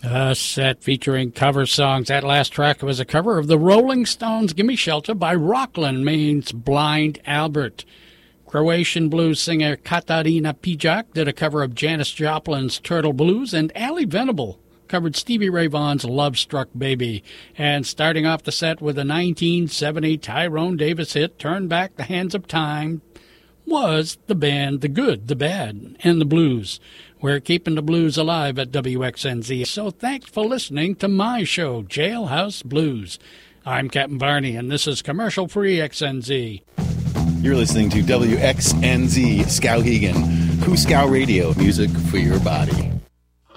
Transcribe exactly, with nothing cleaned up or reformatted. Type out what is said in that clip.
A set featuring cover songs. That last track was a cover of the Rolling Stones' Gimme Shelter by Rockland, Maine's Blind Albert. Croatian blues singer Katarina Pijak did a cover of Janis Joplin's Turtle Blues, and Allie Venable covered Stevie Ray Vaughan's Love Struck Baby. And starting off the set with a nineteen seventy Tyrone Davis hit, Turn Back the Hands of Time, was the band The Good, The Bad, and The Blues. We're keeping the blues alive at W X N Z. So thanks for listening to my show, Jailhouse Blues. I'm Captain Barney, and this is commercial-free X N Z. You're listening to W X N Z Skowhegan, Coo Scow Radio, music for your body.